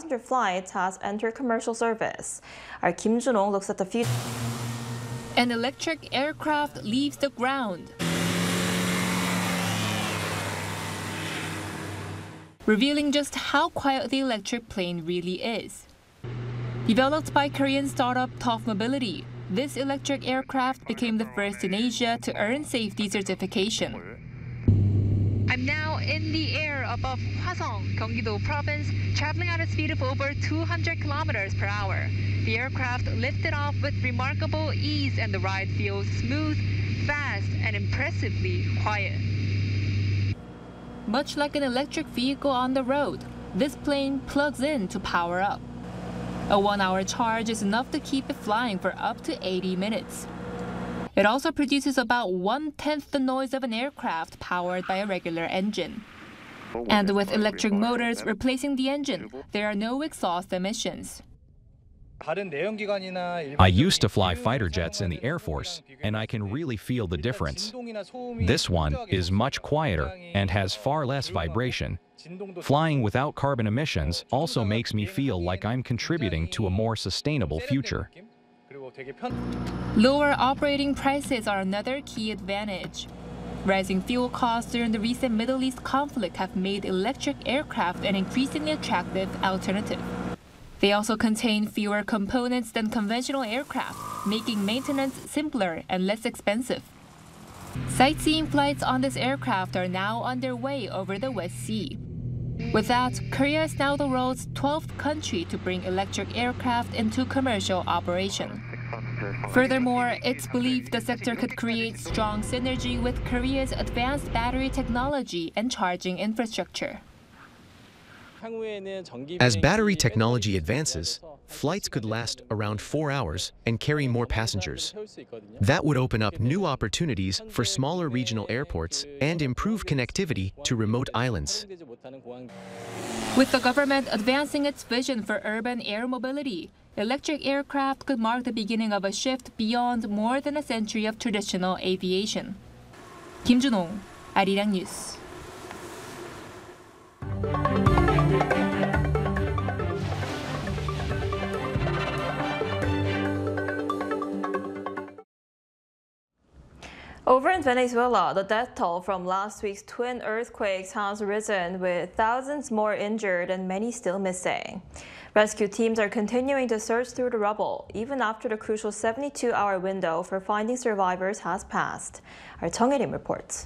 passenger flights has entered commercial service. Our Kim Junong looks at the future. An electric aircraft leaves the ground, revealing just how quiet the electric plane really is. Developed by Korean startup TOF Mobility, this electric aircraft became the first in Asia to earn safety certification. I'm now in the air above Hwasong, Gyeonggi-do Province, traveling at a speed of over 200 kilometers per hour. The aircraft lifted off with remarkable ease, and the ride feels smooth, fast, and impressively quiet. Much like an electric vehicle on the road, this plane plugs in to power up. A 1-hour charge is enough to keep it flying for up to 80 minutes. It also produces about 1/10 the noise of an aircraft powered by a regular engine. And with electric motors replacing the engine, there are no exhaust emissions. I used to fly fighter jets in the Air Force, and I can really feel the difference. This one is much quieter and has far less vibration. Flying without carbon emissions also makes me feel like I'm contributing to a more sustainable future. Lower operating prices are another key advantage. Rising fuel costs during the recent Middle East conflict have made electric aircraft an increasingly attractive alternative. They also contain fewer components than conventional aircraft, making maintenance simpler and less expensive. Sightseeing flights on this aircraft are now underway over the West Sea. With that, Korea is now the world's 12th country to bring electric aircraft into commercial operation. Furthermore, it's believed the sector could create strong synergy with Korea's advanced battery technology and charging infrastructure. As battery technology advances, flights could last around 4 hours and carry more passengers. That would open up new opportunities for smaller regional airports and improve connectivity to remote islands. With the government advancing its vision for urban air mobility, electric aircraft could mark the beginning of a shift beyond more than a century of traditional aviation. Kim Junong, Arirang News. Over in Venezuela, the death toll from last week's twin earthquakes has risen, with thousands more injured and many still missing. Rescue teams are continuing to search through the rubble, even after the crucial 72-hour window for finding survivors has passed. Our Chung Il-im reports.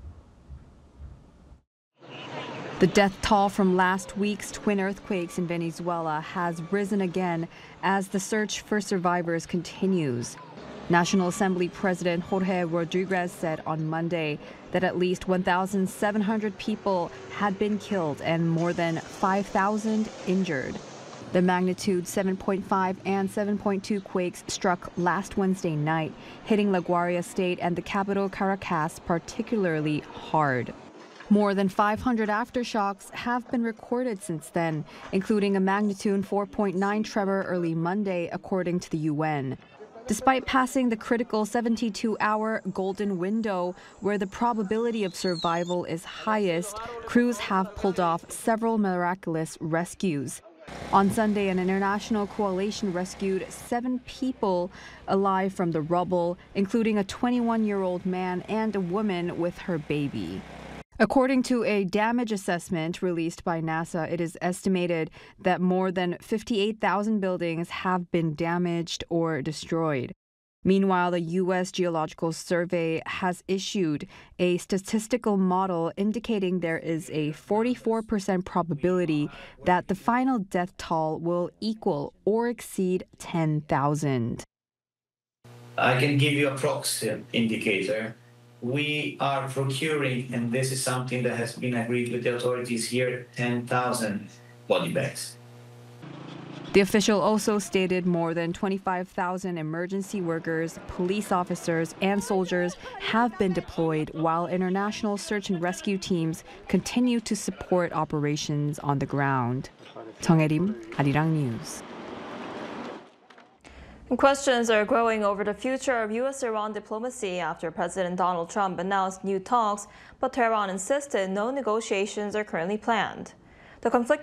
The death toll from last week's twin earthquakes in Venezuela has risen again as the search for survivors continues. National Assembly President Jorge Rodriguez said on Monday that at least 1,700 people had been killed and more than 5,000 injured. The magnitude 7.5 and 7.2 quakes struck last Wednesday night, hitting La Guaira state and the capital Caracas particularly hard. More than 500 aftershocks have been recorded since then, including a magnitude 4.9 tremor early Monday, according to the UN. Despite passing the critical 72-hour golden window where the probability of survival is highest, crews have pulled off several miraculous rescues. On Sunday, an international coalition rescued 7 people alive from the rubble, including a 21-year-old man and a woman with her baby. According to a damage assessment released by NASA, it is estimated that more than 58,000 buildings have been damaged or destroyed. Meanwhile, the U.S. Geological Survey has issued a statistical model indicating there is a 44% probability that the final death toll will equal or exceed 10,000. I can give you a proxy indicator. We are procuring, and this is something that has been agreed with the authorities here, 10,000 body bags. The official also stated more than 25,000 emergency workers, police officers, and soldiers have been deployed, while international search and rescue teams continue to support operations on the ground. Chung Il-im, Arirang News. Questions are growing over the future of U.S.-Iran diplomacy after President Donald Trump announced new talks, but Tehran insisted no negotiations are currently planned. The conflict